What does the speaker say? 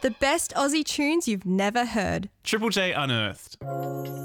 The best Aussie tunes you've never heard. Triple J Unearthed.